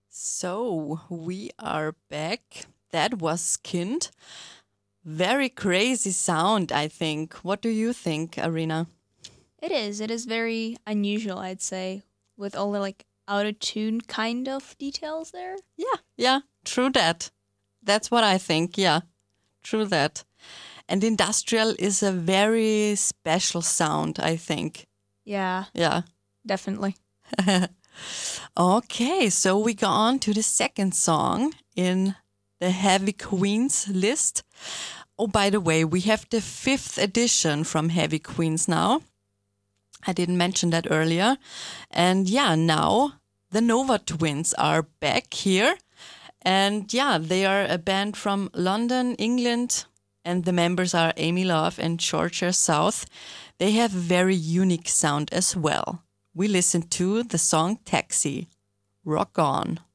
So we are back. That was Skinned. Very crazy sound, I think. What do you think, Arena? It is. It is very unusual, I'd say, with all the out of tune kind of details there. Yeah, true that. That's what I think. Yeah, true that. And industrial is a very special sound, I think. Yeah, Yeah. definitely. Okay, so we go on to the second song in the Heavy Queens list. Oh, by the way, we have the fifth edition from Heavy Queens now. I didn't mention that earlier. And yeah, now the Nova Twins are back here. And yeah, they are a band from London, England, and the members are Amy Love and Georgia South. They have a very unique sound as well. We listen to the song Taxi. Rock on.